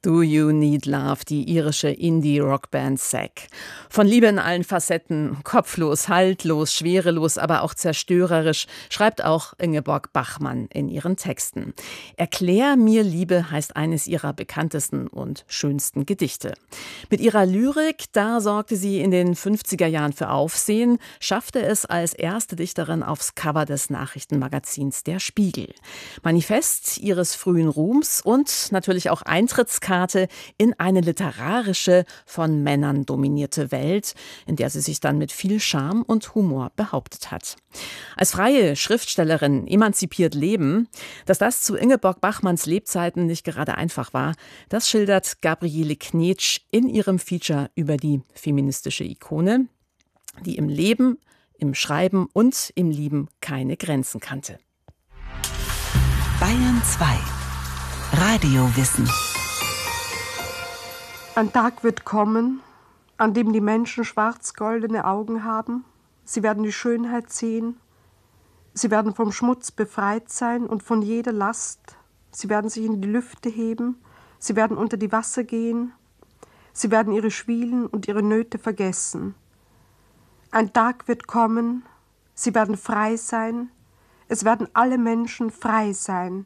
Do You Need Love, die irische Indie-Rockband Zack. Von Liebe in allen Facetten, kopflos, haltlos, schwerelos, aber auch zerstörerisch, schreibt auch Ingeborg Bachmann in ihren Texten. Erklär mir Liebe heißt eines ihrer bekanntesten und schönsten Gedichte. Mit ihrer Lyrik, da sorgte sie in den 50er Jahren für Aufsehen, schaffte es als erste Dichterin aufs Cover des Nachrichtenmagazins Der Spiegel. Manifest ihres frühen Ruhms und natürlich auch Eintrittskarte in eine literarische, von Männern dominierte Welt, in der sie sich dann mit viel Charme und Humor behauptet hat. Als freie Schriftstellerin emanzipiert leben, dass das zu Ingeborg Bachmanns Lebzeiten nicht gerade einfach war, das schildert Gabriele Knetsch in ihrem Feature über die feministische Ikone, die im Leben, im Schreiben und im Lieben keine Grenzen kannte. Bayern 2 Radiowissen. Ein Tag wird kommen, an dem die Menschen schwarz-goldene Augen haben. Sie werden die Schönheit sehen. Sie werden vom Schmutz befreit sein und von jeder Last. Sie werden sich in die Lüfte heben. Sie werden unter die Wasser gehen. Sie werden ihre Schwielen und ihre Nöte vergessen. Ein Tag wird kommen, sie werden frei sein. Es werden alle Menschen frei sein.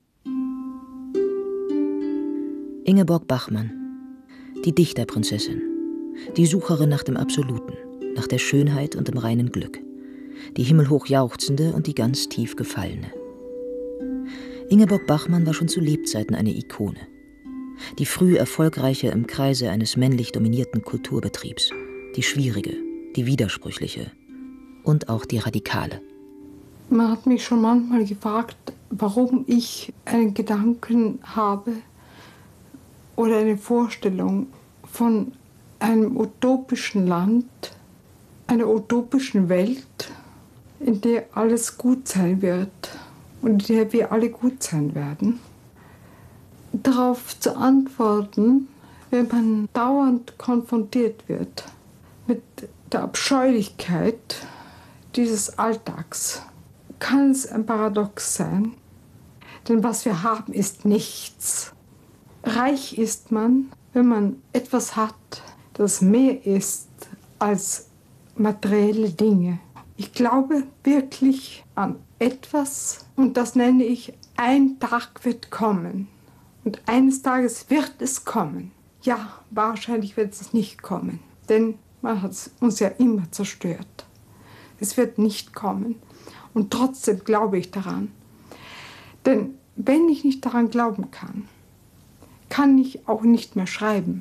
Ingeborg Bachmann, die Dichterprinzessin, die Sucherin nach dem Absoluten, nach der Schönheit und dem reinen Glück, die himmelhoch jauchzende und die ganz tief gefallene. Ingeborg Bachmann war schon zu Lebzeiten eine Ikone, die früh erfolgreiche im Kreise eines männlich dominierten Kulturbetriebs, die schwierige, die widersprüchliche und auch die radikale. Man hat mich schon manchmal gefragt, warum ich einen Gedanken habe oder eine Vorstellung von einem utopischen Land, einer utopischen Welt, in der alles gut sein wird und in der wir alle gut sein werden. Darauf zu antworten, wenn man dauernd konfrontiert wird mit der Abscheulichkeit dieses Alltags, kann es ein Paradox sein. Denn was wir haben, ist nichts. Reich ist man, wenn man etwas hat, das mehr ist als materielle Dinge. Ich glaube wirklich an etwas und das nenne ich, ein Tag wird kommen. Und eines Tages wird es kommen. Ja, wahrscheinlich wird es nicht kommen, denn man hat es uns ja immer zerstört. Es wird nicht kommen. Und trotzdem glaube ich daran. Denn wenn ich nicht daran glauben kann, kann ich auch nicht mehr schreiben.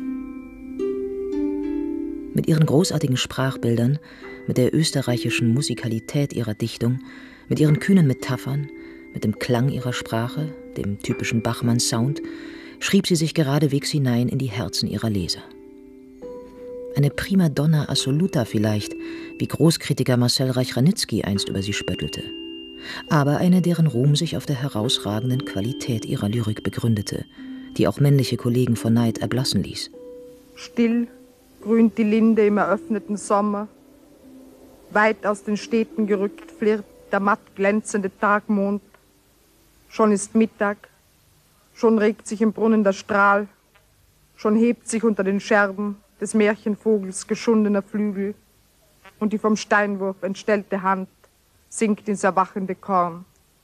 Mit ihren großartigen Sprachbildern, mit der österreichischen Musikalität ihrer Dichtung, mit ihren kühnen Metaphern, mit dem Klang ihrer Sprache, dem typischen Bachmann-Sound, schrieb sie sich geradewegs hinein in die Herzen ihrer Leser. Eine Prima Donna Assoluta vielleicht, wie Großkritiker Marcel Reich-Ranitzky einst über sie spöttelte. Aber eine, deren Ruhm sich auf der herausragenden Qualität ihrer Lyrik begründete, die auch männliche Kollegen vor Neid erblassen ließ. Still grünt die Linde im eröffneten Sommer. Weit aus den Städten gerückt flirrt der matt glänzende Tagmond. Schon ist Mittag, schon regt sich im Brunnen der Strahl, schon hebt sich unter den Scherben des Märchenvogels geschundener Flügel und die vom Steinwurf entstellte Hand sinkt ins erwachende Korn.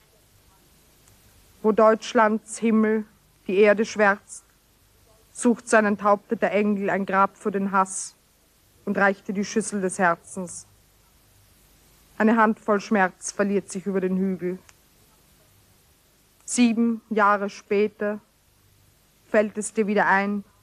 Wo Deutschlands Himmel die Erde schwärzt, sucht sein enthaupteter Engel ein Grab für den Hass und reichte die Schüssel des Herzens. Eine Handvoll Schmerz verliert sich über den Hügel. 7 Jahre später fällt es dir wieder ein,